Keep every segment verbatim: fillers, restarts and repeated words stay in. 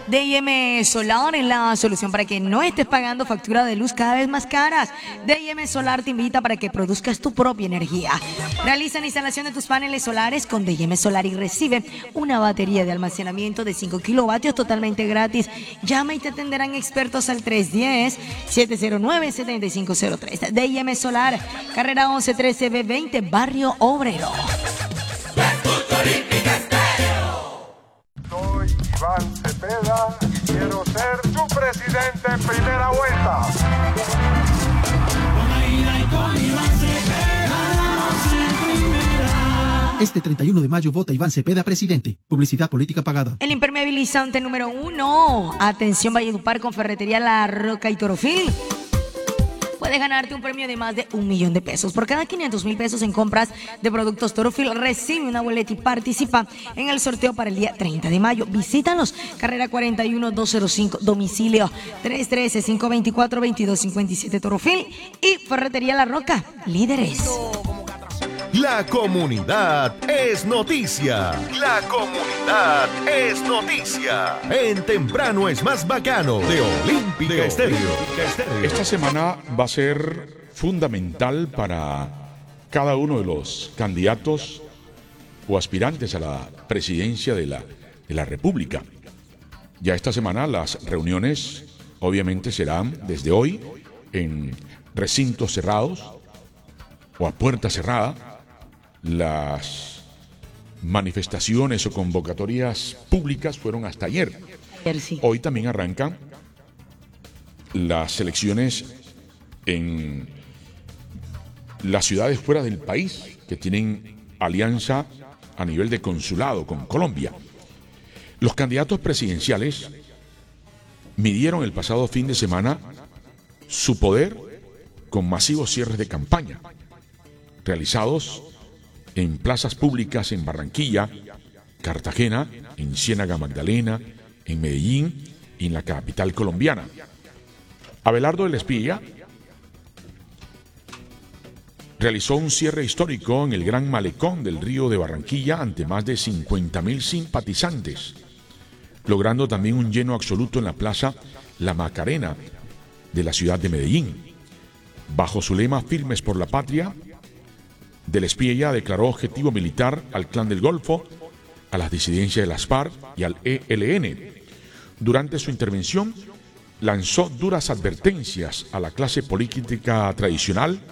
D I M Solar es la solución para que no estés pagando factura de luz cada vez más caras. D I M Solar te invita para que produzcas tu propia energía. Realiza la instalación de tus paneles solares con D I M Solar y recibe una batería de almacenamiento de cinco kilovatios totalmente gratis. Llama y te atenderán expertos al tres uno cero, siete cero nueve, siete cinco cero tres. D I M Solar, carrera once trece B veinte, Barrio Obrero. Soy Iván Cepeda y quiero ser su presidente en primera vuelta. Este treinta y uno de mayo vota Iván Cepeda presidente. Publicidad política pagada. El impermeabilizante número uno. Atención Valledupar con Ferretería La Roca y Torofil. Puedes ganarte un premio de más de un millón de pesos. Por cada quinientos mil pesos en compras de productos Torofil, recibe una boleta y participa en el sorteo para el día treinta de mayo. Visítanos, carrera cuarenta y uno doscientos cinco, domicilio tres uno tres, cinco dos cuatro, dos dos cinco siete Torofil y Ferretería La Roca, líderes. La comunidad es noticia. La comunidad es noticia. En Temprano es más bacano de Olímpica Estéreo. Esta semana va a ser fundamental para cada uno de los candidatos o aspirantes a la presidencia de la, de la República. Ya esta semana las reuniones obviamente serán desde hoy en recintos cerrados o a puerta cerrada. Las manifestaciones o convocatorias públicas fueron hasta ayer. Hoy también arrancan las elecciones en las ciudades fuera del país que tienen alianza a nivel de consulado con Colombia. Los candidatos presidenciales midieron el pasado fin de semana su poder con masivos cierres de campaña realizados en plazas públicas en Barranquilla, Cartagena, en Ciénaga Magdalena, en Medellín y en la capital colombiana. Abelardo del Espilla realizó un cierre histórico en el Gran Malecón del Río de Barranquilla ante más de cincuenta mil simpatizantes, logrando también un lleno absoluto en la plaza La Macarena de la ciudad de Medellín. Bajo su lema Firmes por la Patria, Del Espilla declaró objetivo militar al Clan del Golfo, a las disidencias de las FARC y al E L N. Durante su intervención, lanzó duras advertencias a la clase política tradicional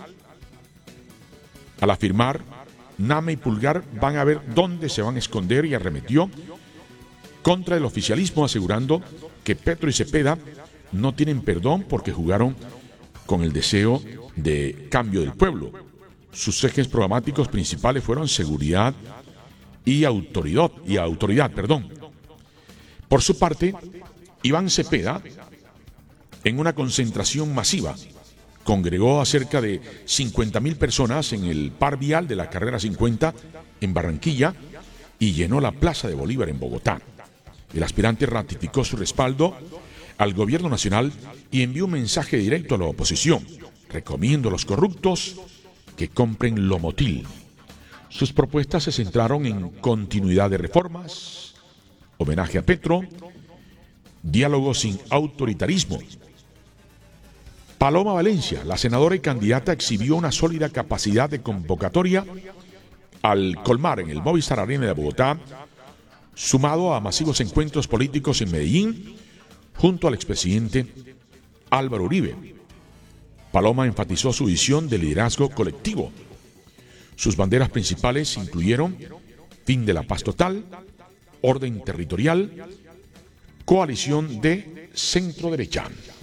al afirmar: Name y Pulgar van a ver dónde se van a esconder, y arremetió contra el oficialismo asegurando que Petro y Cepeda no tienen perdón porque jugaron con el deseo de cambio del pueblo. Sus ejes programáticos principales fueron seguridad y autoridad, y autoridad, perdón. Por su parte, Iván Cepeda, en una concentración masiva, congregó a cerca de cincuenta mil personas en el par vial de la carrera cincuenta en Barranquilla y llenó la Plaza de Bolívar en Bogotá. El aspirante ratificó su respaldo al gobierno nacional y envió un mensaje directo a la oposición: recomiendo a los corruptos que compren Lomotil. Sus propuestas se centraron en continuidad de reformas, homenaje a Petro, diálogo sin autoritarismo. Paloma Valencia, la senadora y candidata, exhibió una sólida capacidad de convocatoria al colmar en el Movistar Arena de Bogotá, sumado a masivos encuentros políticos en Medellín, junto al expresidente Álvaro Uribe. Paloma enfatizó su visión de liderazgo colectivo. Sus banderas principales incluyeron fin de la paz total, orden territorial, coalición de centro-derecha.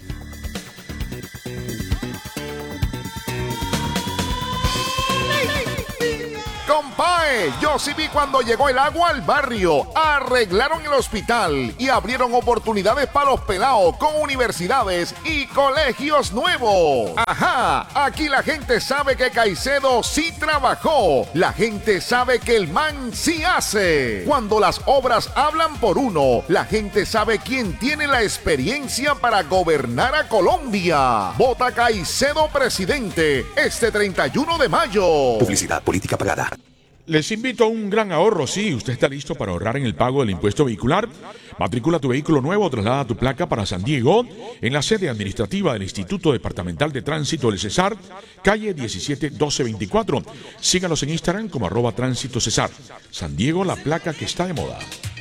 Compae, yo sí vi cuando llegó el agua al barrio. Arreglaron el hospital y abrieron oportunidades para los pelados con universidades y colegios nuevos. Ajá, aquí la gente sabe que Caicedo sí trabajó. La gente sabe que el man sí hace. Cuando las obras hablan por uno, la gente sabe quién tiene la experiencia para gobernar a Colombia. Vota Caicedo presidente este treinta y uno de mayo. Publicidad política pagada. Les invito a un gran ahorro. Sí, usted está listo para ahorrar en el pago del impuesto vehicular. Matricula tu vehículo nuevo, traslada tu placa para San Diego en la sede administrativa del Instituto Departamental de Tránsito del Cesar, calle diecisiete doce veinticuatro. Síganos en Instagram como arroba tránsito Cesar. San Diego, la placa que está de moda.